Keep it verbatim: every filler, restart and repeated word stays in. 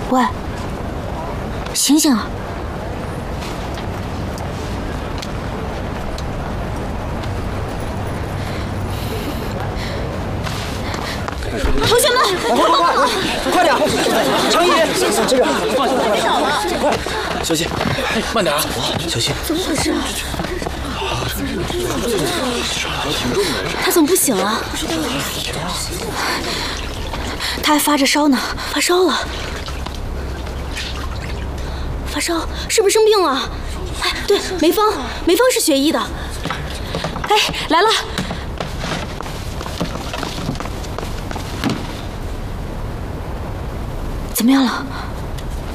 喂，醒醒啊！同学们，快帮忙！ 快点！长椅，这个放下，快，小心，慢点啊！小心！ 怎么回事啊？他怎么不醒了？他还发着烧呢，发烧了。发烧是不是生病了？哎，对，梅芳，梅芳是学医的。哎，来了。怎么样了？